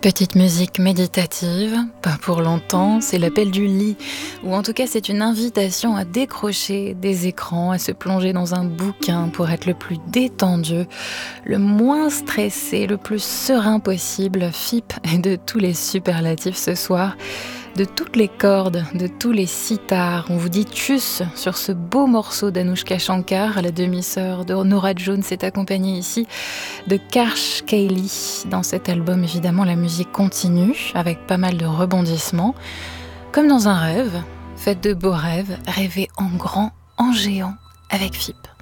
Petite musique méditative, pas pour longtemps, c'est l'appel du lit, ou en tout cas c'est une invitation à décrocher des écrans, à se plonger dans un bouquin pour être le plus détendu, le moins stressé, le plus serein possible. FIP et de tous les superlatifs ce soir, de toutes les cordes, de tous les sitars. On vous dit tchuss sur ce beau morceau d'Anushka Shankar. La demi-sœur de Norah Jones est accompagnée ici de Karsh Kayli. Dans cet album, évidemment, la musique continue avec pas mal de rebondissements. Comme dans un rêve, faites de beaux rêves, rêvez en grand, en géant avec FIP.